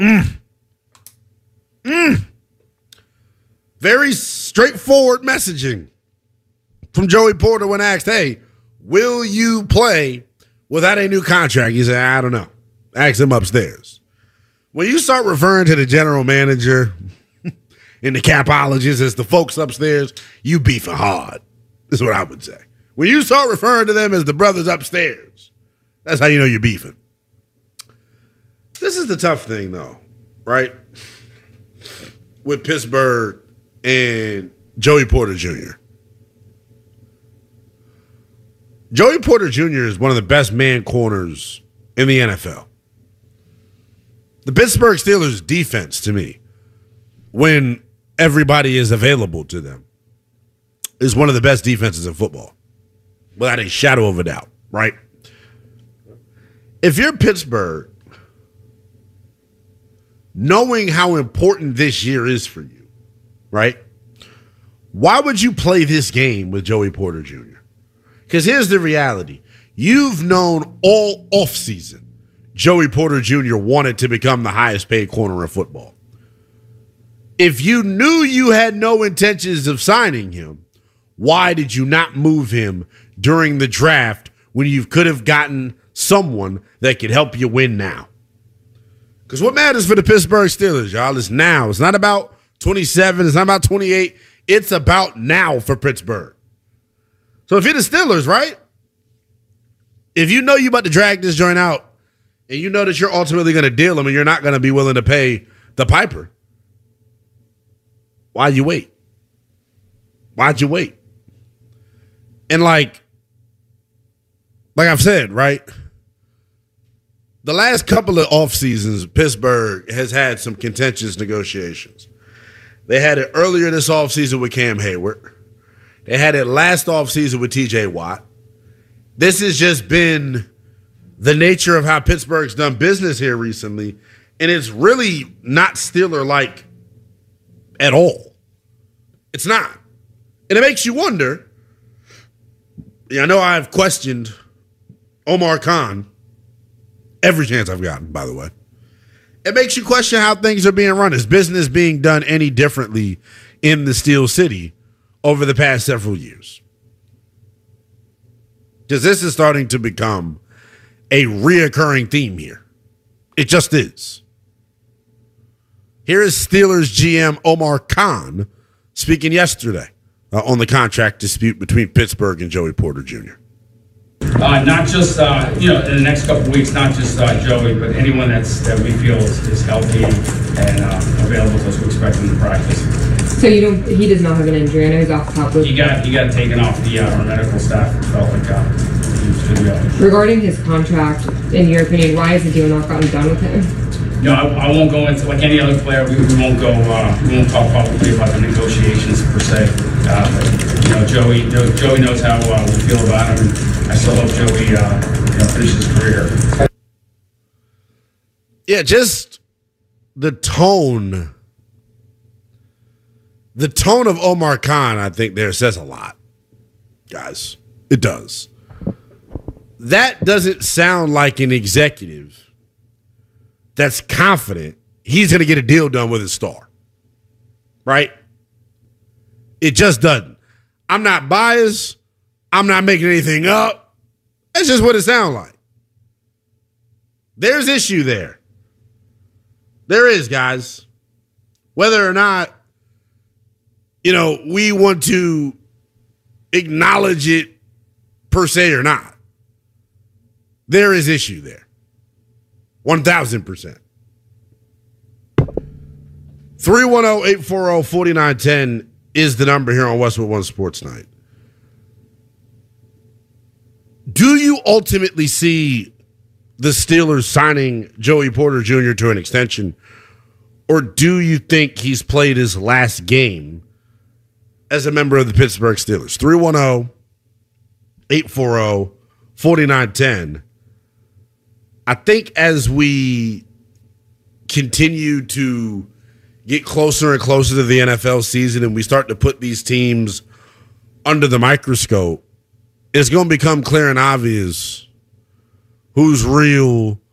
Very straightforward messaging from Joey Porter when asked, hey, will you play without a new contract? He said, I don't know. Ask him upstairs. When you start referring to the general manager and the capologists as the folks upstairs, you beefing hard, is what I would say. When you start referring to them as the brothers upstairs, that's how you know you're beefing. This is the tough thing, though, right? With Pittsburgh and Joey Porter Jr. Joey Porter Jr. is one of the best man corners in the NFL. The Pittsburgh Steelers defense, to me, when everybody is available to them, is one of the best defenses in football. Without a shadow of a doubt, right? If you're Pittsburgh, knowing how important this year is for you, right? Why would you play this game with Joey Porter Jr.? Because here's the reality. You've known all offseason Joey Porter Jr. wanted to become the highest paid corner in football. If you knew you had no intentions of signing him, why did you not move him during the draft when you could have gotten someone that could help you win now? Because what matters for the Pittsburgh Steelers, y'all, is now. It's not about 27. It's not about 28. It's about now for Pittsburgh. So if you're the Steelers, right? If you know you're about to drag this joint out and you know that you're ultimately going to deal them and you're not going to be willing to pay the piper, why'd you wait? Why'd you wait? And like I've said, right? The last couple of off seasons, Pittsburgh has had some contentious negotiations. They had it earlier this offseason with Cam Hayward. They had it last offseason with TJ Watt. This has just been the nature of how Pittsburgh's done business here recently, and it's really not Steeler-like at all. It's not. And it makes you wonder. I know I've questioned Omar Khan every chance I've gotten, by the way. It makes you question how things are being run. Is business being done any differently in the Steel City over the past several years? Because this is starting to become a reoccurring theme here. It just is. Here is Steelers GM Omar Khan speaking yesterday on the contract dispute between Pittsburgh and Joey Porter Jr. Not just, in the next couple of weeks, not just Joey, but anyone that we feel is healthy and available to us, we expect him to practice. So he does not have an injury. I know he's off the top. He got taken off our medical staff and felt like he was good to go. Regarding his contract, in your opinion, why has the deal not gotten done with him? I won't go into, like any other player, we won't talk publicly about the negotiations per se. Joey knows how we feel about him. I still hope Joey finishes his career. Yeah, just the tone. The tone of Omar Khan, I think, there says a lot, guys. It does. That doesn't sound like an executive that's confident he's going to get a deal done with his star, right? It just doesn't. I'm not biased. I'm not making anything up. That's just what it sounds like. There's issue there. There is, guys. Whether or not, we want to acknowledge it per se or not, there is issue there. 1,000%. 310-840-4910 is the number here on Westwood One Sports Night. Do you ultimately see the Steelers signing Joey Porter Jr. to an extension, or do you think he's played his last game as a member of the Pittsburgh Steelers? 310-840-4910. I think as we continue to get closer and closer to the NFL season and we start to put these teams under the microscope, it's going to become clear and obvious who's real